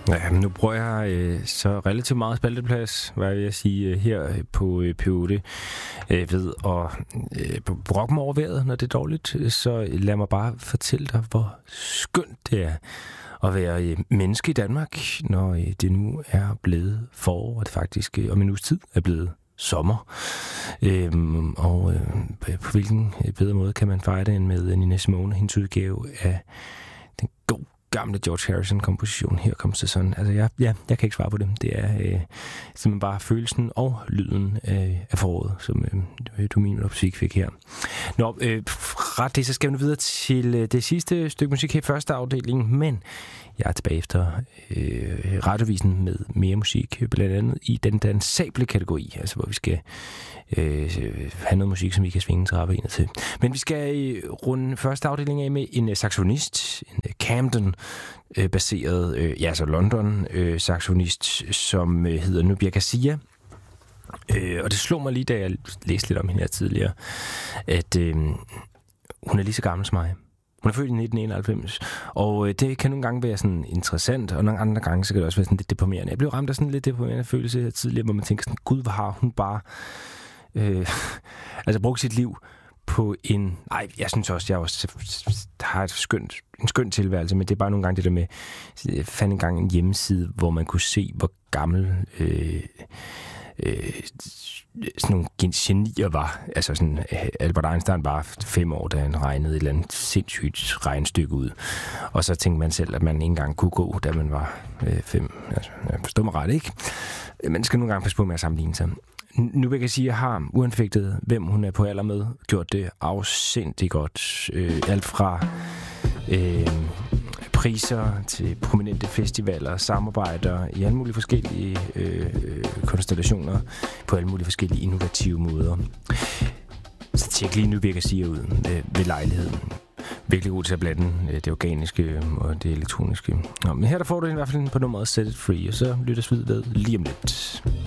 Ja, nu bruger jeg så relativt meget spalteplads, hvad jeg sige, her på P8 ved at brokke mig over vejret, når det er dårligt. Så lad mig bare fortælle dig, hvor skønt det er at være menneske i Danmark, når det nu er blevet forår, og det faktisk om en uges tid er blevet sommer. På hvilken bedre måde kan man fejre det end med Nina Simone, hendes udgave af den gode gamle George Harrison-komposition, Her Comes the Sun. Altså, jeg kan ikke svare på det. Det er simpelthen bare følelsen og lyden af foråret, som Domino Musik fik her. Nå, ret det, så skal vi nu videre til det sidste stykke musik her i første afdeling, men jeg er tilbage efter radiovisen med mere musik, blandt andet i den dansable kategori, altså hvor vi skal have noget musik, som vi kan svinge trapperne til. Men vi skal runde første afdeling af med en saxofonist, en Camden-baseret, altså London saxofonist, som hedder Nubia Garcia. Og det slog mig lige, da jeg læste lidt om hende her tidligere, at hun er lige så gammel som mig. Hun er født i 1991, og det kan nogle gange være sådan interessant, og nogle andre gange så kan det også være sådan lidt deprimerende. Jeg blev ramt af sådan lidt deprimerende følelse her tidligere, hvor man tænker sådan, gud, hvor har hun bare brugt sit liv på en... Nej, jeg synes også, jeg også har en skøn tilværelse, men det er bare nogle gange det der med... Jeg fandt engang en hjemmeside, hvor man kunne se, hvor gammel... sådan nogle genier var. Altså sådan, Albert Einstein var 5 år, da han regnede et eller andet sindssygt regnstykke ud. Og så tænkte man selv, at man ikke engang kunne gå, da man var 5. Altså, jeg forstår mig ret, ikke? Man skal nogle gange passe på med at sammenligne sig. Nu vil jeg sige, at jeg har uanfægtet, hvem hun er på alder med, gjort det afsindigt godt. Alt fra priser til prominente festivaler, samarbejder i alle mulige forskellige konstellationer på alle mulige forskellige innovative måder. Så tjek lige Nubia Garcia ud ved lejligheden. Virkelig god til at blande det organiske og det elektroniske. Nå, men her der får du i hvert fald på nummeret Set It Free, og så lyttes vi ved lige om lidt.